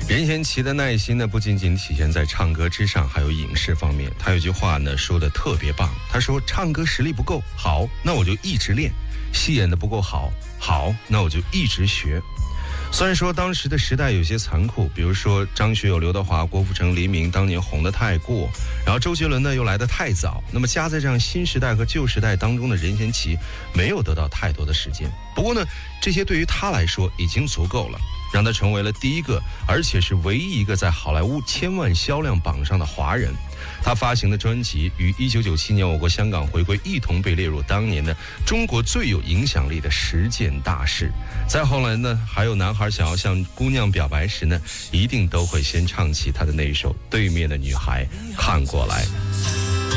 任贤齐的耐心呢，不仅仅体现在唱歌之上，还有影视方面。他有句话呢说的特别棒，他说唱歌实力不够好，那我就一直练；戏演的不够好，那我就一直学。虽然说当时的时代有些残酷，比如说张学友、刘德华、郭富城、黎明当年红得太过，然后周杰伦呢又来得太早，那么夹在这样新时代和旧时代当中的任贤齐没有得到太多的时间。不过呢，这些对于他来说已经足够了，让他成为了第一个，而且是唯一一个在好莱坞千万销量榜上的华人。他发行的专辑与1997年我国香港回归一同被列入当年的中国最有影响力的10件大事。再后来呢，还有男孩想要向姑娘表白时呢，一定都会先唱起他的那一首《对面的女孩看过来》。